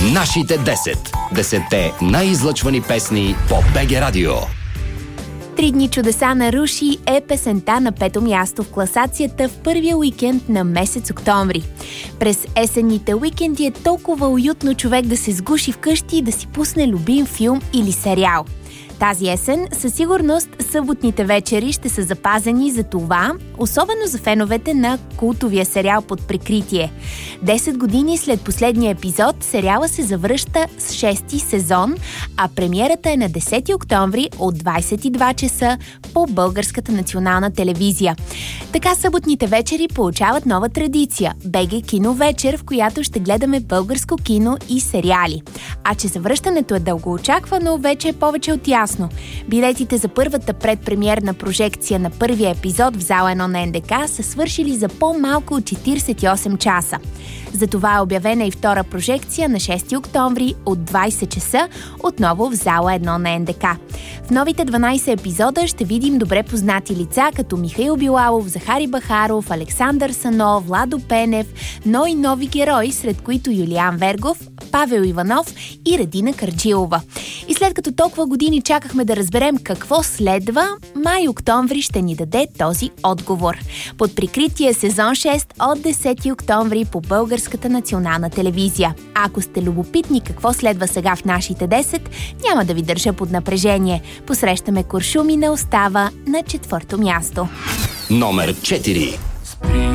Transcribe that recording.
Нашите 10. 10-те най-излъчвани песни по БГ Радио. 3 дни чудеса на Руши е песента на 5-то място в класацията в първия уикенд на месец октомври. През есенните уикенди е толкова уютно човек да се сгуши вкъщи и да си пусне любим филм или сериал. Тази есен със сигурност съботните вечери ще са запазени за това, особено за феновете на култовия сериал Под прикритие. 10 години след последния епизод сериала се завръща с 6-ти сезон, а премиерата е на 10 октомври от 22 часа по Българската национална телевизия. Така съботните вечери получават нова традиция – БГ Кино вечер, в която ще гледаме българско кино и сериали. А че завръщането е дългоочаквано, вече е повече от ясно. Билетите за първата предпремиерна прожекция на първия епизод в зала 1 на НДК са свършили за по-малко от 48 часа. Затова е обявена и втора прожекция на 6 октомври от 20 часа, отново в зала 1 на НДК. В новите 12 епизода ще видим добре познати лица като Михаил Билалов, Захари Бахаров, Александър Санов, Владо Пенев, но и нови герои, сред които Юлиан Вергов, Павел Иванов и Радина Карджилова. И след като толкова години чакахме да разберем какво следва, май-октомври ще ни даде този отговор. Под прикритие сезон 6 от 10 октомври по Българската национална телевизия. А ако сте любопитни какво следва сега в нашите 10, няма да ви държа под напрежение. Посрещаме Куршуми не остава на 4-то място. Номер 4.